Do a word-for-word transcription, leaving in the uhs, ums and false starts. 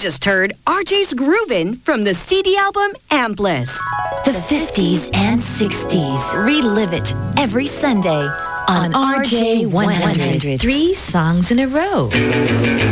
just heard R J's Groovin' from the C D album Ampless. The fifties and sixties. Relive it every Sunday on R J one hundred. Three songs in a row.